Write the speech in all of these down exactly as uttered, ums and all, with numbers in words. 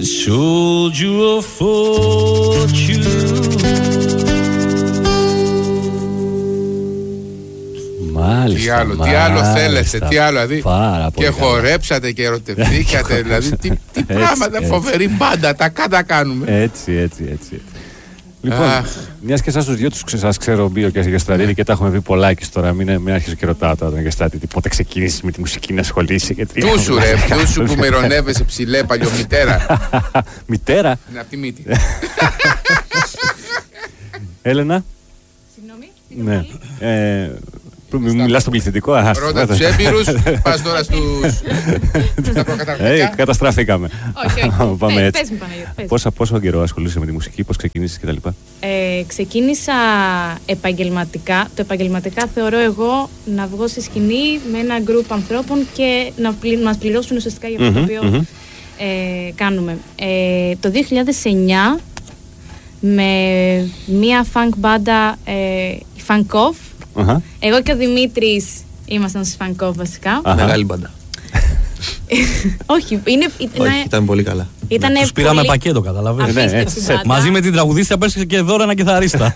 sold you a fortune. Μάλιστα, τι άλλο, μάλιστα, τι άλλο θέλετε, τι άλλο, δηλαδή. Και καλά. Χορέψατε και ερωτευθήκατε, δηλαδή. Τι, τι πράγματα, έτσι. Φοβερή μπάντα, τα κάτα κάνουμε. Έτσι, έτσι, έτσι. Λοιπόν, Αχ. μια και εσάς τους δυο τους σας ξέρω, Μπίο και Γεστρατίδη, ναι. Και τα έχουμε πει πολλάκις τώρα. Μην, μην αρχίσω και ρωτάω τώρα τον Γεστρατίδη πότε ξεκίνησες με τη μουσική να ασχολείσαι. Τούσου ρε, τούσου που με ειρωνεύεσαι ψηλέ, παλιομητέρα. Μητέρα. Είναι απ' τη μύτη. Έλενα. Συγγνώμη. Ναι. Ε, μιλάς στον πληθυντικό. Ρώτα τους έμπειρους, πας τώρα στους... στα προκαταρκτικά. Καταστραφήκαμε. Όχι, όχι. Πάμε Πες, έτσι. πες μου, Παναγιώτη, πες. Πόσα, πόσο καιρό ασχολείσαι με τη μουσική, πώς ξεκίνησες κτλ. Ε, ξεκίνησα επαγγελματικά. Το επαγγελματικά θεωρώ εγώ να βγω στη σκηνή με ένα γκρουπ ανθρώπων και να πλη, μας πληρώσουν ουσιαστικά για αυτό το οποίο mm-hmm. ε, κάνουμε. Ε, το δύο χιλιάδες εννιά με μία funk μπάντα, ε, η Funk Off. Uh-huh. Εγώ και ο Δημήτρης ήμασταν στη Funk Off βασικά. Uh-huh. Μεγάλη μπάντα. Όχι, είναι, Όχι, ήταν πολύ καλά. Ήτανε τους πήραμε πολύ... πακέτο, καταλαβαίνεις. Ναι, ναι, μαζί με την τραγουδίστρια πέρασε και δώρα ένα κιθαρίστα.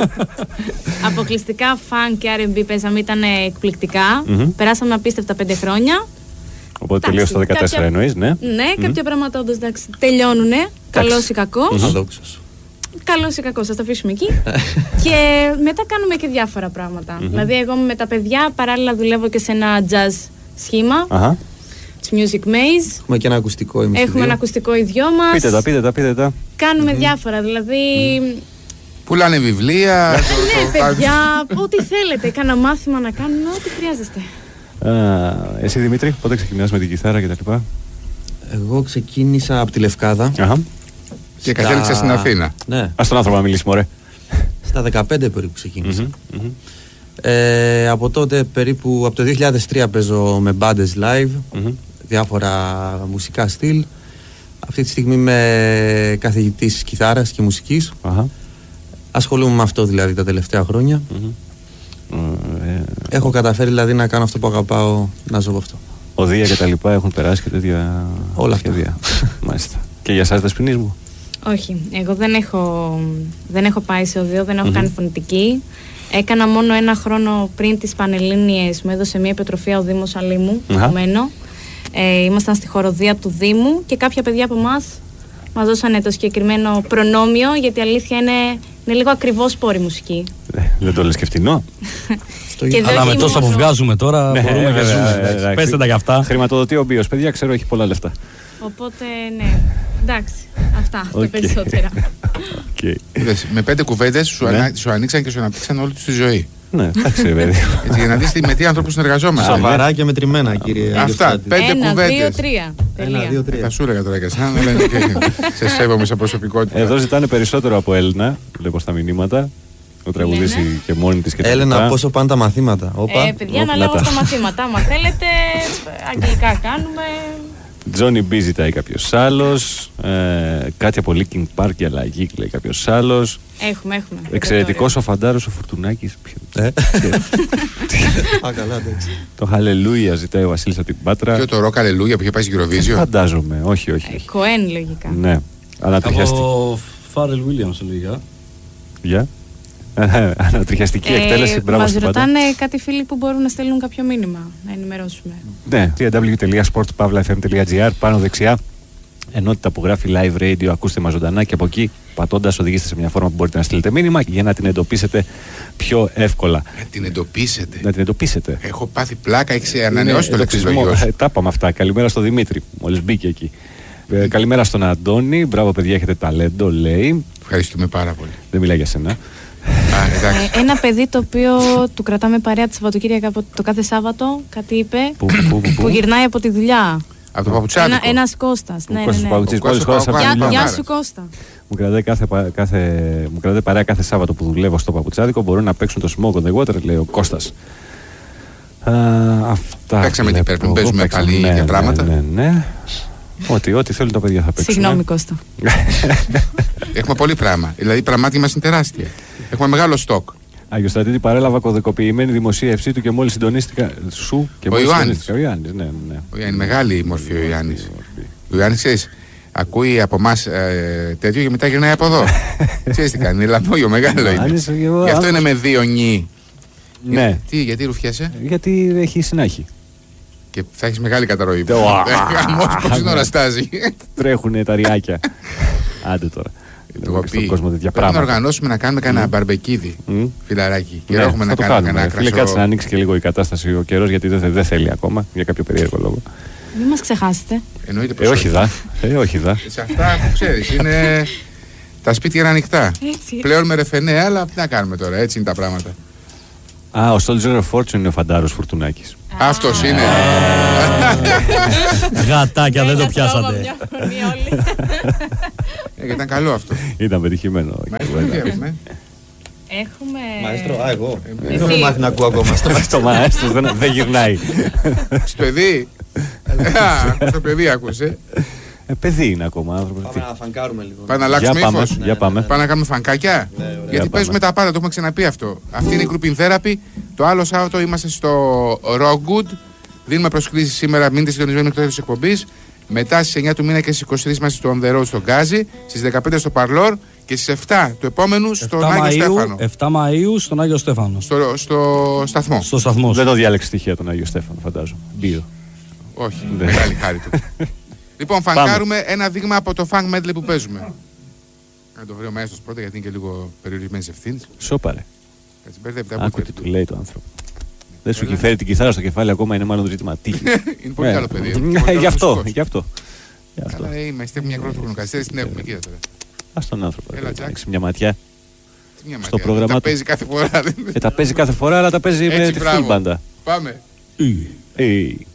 Αποκλειστικά funk και αρ εντ μπι παίζαμε, ήταν εκπληκτικά. Mm-hmm. Περάσαμε απίστευτα πέντε χρόνια. Οπότε τελείωσε το δεκατέσσερα κάποια... εννοείς, ναι. Ναι, mm-hmm. κάποια πράγματα όντως τελειώνουνε. Καλός ή κακός. Αδόξος. Καλός ή κακός, θα το αφήσουμε εκεί. Και μετά κάνουμε και διάφορα πράγματα. Mm-hmm. Δηλαδή, εγώ με τα παιδιά παράλληλα δουλεύω και σε ένα jazz σχήμα. Uh-huh. Music Maze. Έχουμε και ένα ακουστικό εμείς. Έχουμε ένα ακουστικό οι δυο μας. Πείτε τα, πείτε τα, πείτε τα. Κάνουμε mm-hmm. διάφορα, δηλαδή. Mm-hmm. Πουλάνε βιβλία. Ναι, παιδιά, ό,τι θέλετε. Κάνα μάθημα να κάνουμε, ό,τι χρειάζεστε. Uh, εσύ Δημήτρη, πότε ξεκινάς με την κιθάρα κτλ? Εγώ ξεκίνησα από τη Λευκάδα. Uh-huh. Και Στα... κατέληξα στην Αθήνα. Ναι. Ας τον άνθρωπο να μιλήσει, μωρέ. Στα δεκαπέντε περίπου ξεκίνησα. Mm-hmm, mm-hmm. Ε, από τότε περίπου, από το δύο χιλιάδες τρία παίζω με μπάντες live, mm-hmm. διάφορα μουσικά στυλ. Αυτή τη στιγμή είμαι καθηγητής κιθάρας και μουσικής. Uh-huh. Ασχολούμαι με αυτό δηλαδή τα τελευταία χρόνια. Mm-hmm. Ε, Έχω καταφέρει δηλαδή να κάνω αυτό που αγαπάω, να ζω από αυτό. Οδεία και τα λοιπά έχουν περάσει και τέτοια. Όλα αυτά. Μάλιστα. Και για εσάς Δεσποινής μου? Όχι, εγώ δεν έχω, δεν έχω πάει σε οδείο, δεν έχω mm-hmm. κάνει φωνητική. Έκανα μόνο ένα χρόνο πριν τις Πανελλήνιες, μου έδωσε μια υποτροφία ο Δήμος Αλήμου, uh-huh. ε, ήμασταν στη χοροδία του Δήμου και κάποια παιδιά από εμάς μας δώσανε το συγκεκριμένο προνόμιο, γιατί η αλήθεια είναι, είναι λίγο ακριβώς πόρη μουσική. Ε, δεν το λες και φτηνό. Αλλά με τόσα που βγάζουμε τώρα ναι, μπορούμε και ζούμε. Πέστε τα κι αυτά. Χρηματοδοτεί ο Μπίος, παιδιά, ξέρω έχει πολλά λεφτά. Οπότε ναι, εντάξει, αυτά okay. τα περισσότερα. Okay. Με πέντε κουβέντες σου, ναι. ανα, σου ανοίξαν και σου αναπτύξαν όλη τη ζωή. Ναι, εντάξει ρε παιδί. Έτσι, για να δεις με τι ανθρώπους συνεργαζόμαστε. Σοβαρά και μετρημένα, κύριε. Αυτά, πέντε ένα, κουβέντες. Δύο, τρία. Ένα, δύο, τρία. Θα σου έλεγα τώρα και εσένα, σε σέβομαι σαν προσωπικότητα. Εδώ ζητάνε περισσότερο από Έλληνα, βλέπω στα μηνύματα. Το τραγουδίσει ναι, ναι. και μόνη της και τα Έλενα, λοιπά. Πόσο πάνε τα μαθήματα? Όπα. Ε, παιδιά, να λέγω στα μαθήματα. Άμα θέλετε, αγγλικά κάνουμε. Τζόνι Μπι ζητάει κάποιος άλλος. Ε, κάτι από Linkin Park για αλλαγή, λέει κάποιος άλλος. Έχουμε, έχουμε. Εξαιρετικός ο Φαντάρος ο Φουρτουνάκης. Ε. Α, καλά, εντάξει. Το Χαλελούια ζητάει ο Βασίλης από την Πάτρα. Και το Ροκ Χαλελούια που είχε πάει στην Eurovision. Φαντάζομαι, όχι, όχι. Κοέν, λογικά. Ναι, ανατριχιαστική. Από Φάρελ Βίλιαμς, λίγα. Γεια. Ανατριχιαστική εκτέλεση, μπράβο στην Πάτρα. Μας ρωτάνε κάτι φίλοι που μπορούν να στέλνουν κάποιο μήνυμα, να ενημερώσουμε. Ναι, double-u double-u double-u τελεία sport pavla f m τελεία g r, πάνω δεξιά ενότητα που γράφει live radio, ακούστε μας ζωντανά και από εκεί πατώντας οδηγήστε σε μια φόρμα που μπορείτε να στείλετε μήνυμα για να την εντοπίσετε πιο εύκολα. Να την εντοπίσετε. Να την εντοπίσετε. Έχω πάθει πλάκα, έχει ανανεώσει το λεξιλόγιο. Τα είπαμε αυτά. Καλημέρα στο Δημήτρη, μόλις μπήκε εκεί. Ε, καλημέρα στον Αντώνη. Μπράβο, παιδιά, έχετε ταλέντο, λέει. Ευχαριστούμε πάρα πολύ. Δεν μιλάει για σένα. Α, ε, ένα παιδί το οποίο του κρατάμε παρέα τη Σαββατοκύριακα το κάθε Σάββατο, κάτι είπε, που, που, που, που, που γυρνάει από τη δουλειά. Από το Παπουτσάδικο. Ένα, ένας Κώστας. Ναι, ναι, ναι. Παπουτσής, Κώστας, Κώστας, Γεια, γεια σου Κώστα. Μου κρατάει, κάθε, κάθε, μου κρατάει παρέα κάθε Σάββατο που δουλεύω στο Παπουτσάδικο. Μπορούν να παίξουν το Smoke on the Water, λέει ο Κώστας. Α, αυτά. Παίξαμε την Πέρπιν, παίζουμε καλή ναι, για πράγματα. Ναι, ναι, ναι. Ό,τι, ό,τι θέλουν τα παιδιά θα παίξουν. Συγγνώμη Κώστα. Έχουμε πολύ πράγμα. Δηλαδή η πραγμάτια μας είναι τεράστια. Έχουμε μεγάλο στόκ. Άγιο Στρατήτη, παρέλαβα κωδικοποιημένη δημοσίευσή του και μόλις συντονίστηκα σου και ο μόλις Ιωάννης. Ο Ιωάννης, ναι, ναι. Ο Ιωάννης, μεγάλη μορφή ο Ιωάννης. Ο Ιωάννης, ξέρεις, ακούει από εμάς ε, τέτοιο και μετά γυρνάει από εδώ. Ξέρεις τι κάνει, λαμπόγιο μεγάλο είναι. Γι' αυτό είναι με δύο νι. Ναι. Τι, γιατί ρουφιέσαι? Γιατί έχει συνάχη. Και θα έχεις μεγάλη καταρροή. Γαμώς πόση ώρα στάζει. Τρέχουνε τα ριάκια. Άντε τώρα. Στον κόσμο τέτοια πράγματα. Πρέπει να οργανώσουμε να κάνουμε κανένα mm. μπαρμπεκίδι, mm. φιλαράκι. Και έχουμε να κάνουμε κανένα κρασό. Φίλε, κάτσε να ανοίξει και λίγο η κατάσταση ο καιρός, γιατί δεν, δεν θέλει ακόμα για κάποιο περίεργο λόγο. Μην μας ξεχάσετε. Εννοείται ε, όχι δα. Ε, όχι δα. Σε αυτά που ξέρεις, είναι τα σπίτια είναι ανοιχτά. Έτσι. Πλέον με ρεφενέ, αλλά τι να κάνουμε τώρα, έτσι είναι τα πράγματα. Α, ο Soldier of Fortune είναι ο Φαντάρος Φουρτουνάκης. Αυτός είναι. Γατάκια, δεν το πιάσατε. Ήταν καλό αυτό. Ήταν πετυχημένο. Έχουμε... Μαέστρο, α, εγώ. Δεν έχω μάθει να ακούω ακόμα. Στο μαέστρο δεν γυρνάει. Στο παιδί. Στο παιδί άκουσε. Ε, παιδί είναι ακόμα άνθρωπος. Πάμε να φανκάρουμε λίγο. Πάμε να αλλάξουμε ύφος. Για πάμε. Πάμε να κάνουμε φανκάκια. Γιατί παίζουμε τα πάντα, το έχουμε ξαναπεί αυτό. Αυτή είναι η Grouping Therapy. Το άλλο Σάββατο είμαστε στο Rock Good. Δίνουμε προσκλήσεις σήμερα, μείνετε συντονισμένοι μέχρι το τέλος της εκπομπής. Μετά στις εννιά του μήνα και στις είκοσι τρεις είμαστε στο On The Road στο Γκάζι. Στις δεκαπέντε στο Παρλόρ και στις επτά του επόμενου στον Άγιο Στέφανο. επτά Μαΐου στον Άγιο Στέφανο. Στο, στο σταθμό. Στο σταθμό. Δεν το διάλεξε τυχαία τον Άγιο Στέφανο, φαντάζομαι. Μπίο. Όχι, μεγάλη χάρη του. Λοιπόν, φανκάρουμε ένα δείγμα από το funk medley που παίζουμε. Να το βρει ο Μαέστρος πρώτα, γιατί είναι και λίγο περιορισμένες ευθύνες. Σώπαρε. Άκου Άκου τι του λέει το άνθρωπο. Δεν σου έχει φέρει την κιθάρα στο κεφάλι ακόμα, είναι μάλλον ζήτημα τύχη. Είναι πολύ καλό παιδί. Γι' αυτό, γι' αυτό. Αλλά είμαστε μια χρόνο καθυστέρηση, την έχουμε, κοίτα τώρα. Ας τον άνθρωπο. Έλα, Τζακ. Έχει μια ματιά Μια στο πρόγραμμα του. Τα παίζει κάθε φορά. Ε, τα παίζει κάθε φορά, αλλά τα παίζει με τη full μπάντα. Πάμε. Ε.